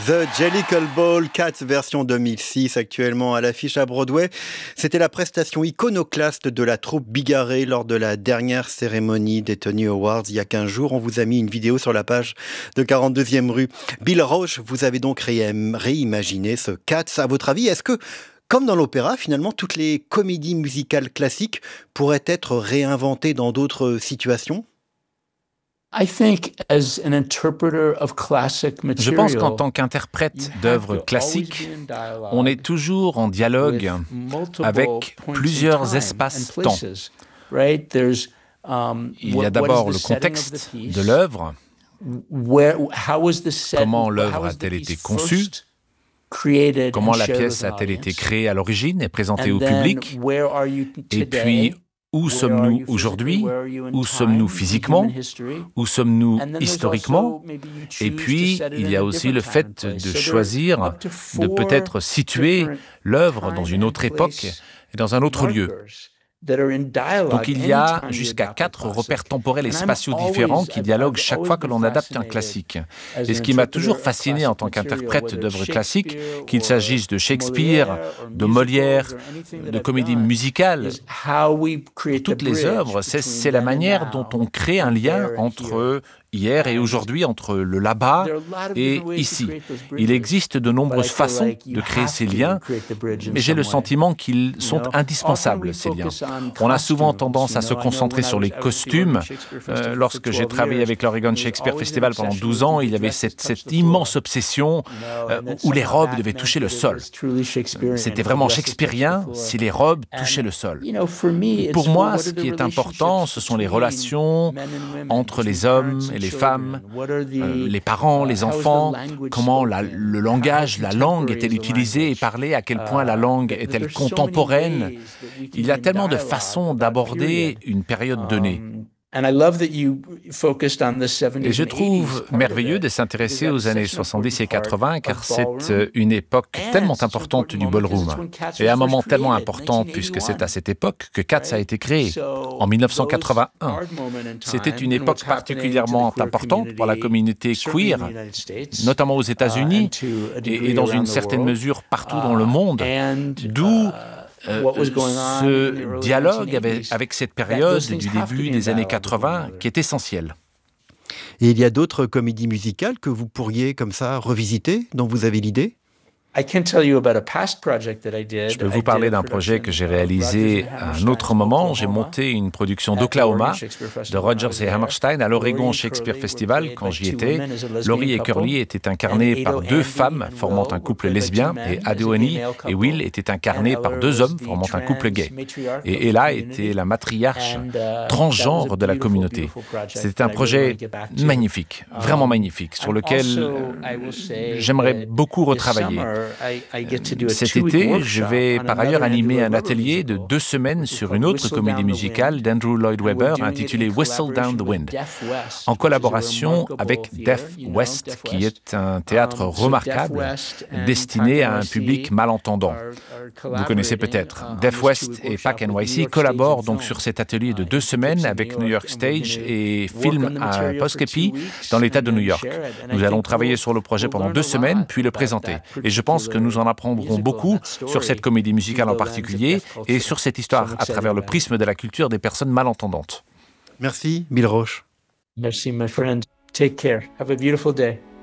The Jellicle Ball, Cats version 2006, actuellement à l'affiche à Broadway. C'était la prestation iconoclaste de la troupe Bigarré lors de la dernière cérémonie des Tony Awards il y a 15 jours. On vous a mis une vidéo sur la page de 42e rue. Bill Roche, vous avez donc réimaginé ce Cats. À votre avis, est-ce que, comme dans l'opéra, finalement, toutes les comédies musicales classiques pourraient être réinventées dans d'autres situations ? Je pense qu'en tant qu'interprète d'œuvres classiques, on est toujours en dialogue avec plusieurs espaces-temps. Il y a d'abord le contexte de l'œuvre. Comment l'œuvre a-t-elle été conçue ? Comment la pièce a-t-elle été créée à l'origine et présentée au public ? Et puis, où sommes-nous aujourd'hui ? Où sommes-nous physiquement ? Où sommes-nous historiquement ? Et puis, il y a aussi le fait de choisir, de peut-être situer l'œuvre dans une autre époque et dans un autre lieu. Donc il y a jusqu'à 4 repères temporels et spatiaux différents qui dialoguent chaque fois que l'on adapte un classique. Et ce qui m'a toujours fasciné en tant qu'interprète d'œuvres classiques, qu'il s'agisse de Shakespeare, de Molière, de comédie musicale, toutes les œuvres, c'est la manière dont on crée un lien entre hier et aujourd'hui, entre le là-bas et ici. Il existe de nombreuses façons de créer ces liens, mais j'ai le sentiment qu'ils sont indispensables, ces liens. On a souvent tendance à se concentrer sur les costumes. Lorsque j'ai travaillé avec l'Oregon Shakespeare Festival pendant 12 ans, il y avait cette immense obsession où les robes devaient toucher le sol. C'était vraiment shakespearien si les robes touchaient le sol. Pour moi, ce qui est important, ce sont les relations entre les hommes et les femmes, les parents, les enfants, comment le langage, la langue est-elle utilisée et parlée, à quel point la langue est-elle contemporaine. Il y a tellement de façons d'aborder une période donnée. Et je trouve merveilleux de s'intéresser aux années 70 et 80 car c'est une époque tellement importante du ballroom et un moment tellement important puisque c'est à cette époque que Cats a été créé, en 1981. C'était une époque particulièrement importante pour la communauté queer, notamment aux États-Unis et dans une certaine mesure partout dans le monde, d'où ce dialogue avec cette période du début des années 80 qui est essentiel. Et il y a d'autres comédies musicales que vous pourriez comme ça revisiter, dont vous avez l'idée ? Je peux vous parler d'un projet que j'ai réalisé à un autre moment. J'ai monté une production d'Oklahoma, de Rodgers et Hammerstein, à l'Oregon Shakespeare Festival quand j'y étais. Laurie et Curly étaient incarnés par 2 femmes formant un couple lesbien, et Adewani et Will étaient incarnés par 2 hommes formant un couple gay. Et Ella était la matriarche transgenre de la communauté. C'était un projet magnifique, vraiment magnifique, sur lequel j'aimerais beaucoup retravailler. Cet été, je vais par ailleurs animer un atelier de 2 semaines sur une autre comédie musicale d'Andrew Lloyd Webber intitulée Whistle Down the Wind, en collaboration avec Deaf West, qui est un théâtre remarquable destiné à un public malentendant. Vous connaissez peut-être. Deaf West et PAC NYC collaborent donc sur cet atelier de 2 semaines avec New York Stage et Film à Poscopy dans l'État de New York. Nous allons travailler sur le projet pendant 2 semaines, puis le présenter. Et je pense que nous en apprendrons beaucoup sur cette comédie musicale en particulier et sur cette histoire à travers le prisme de la culture des personnes malentendantes. Merci, Bill Roche. Merci, my friend. Take care. Have a beautiful day.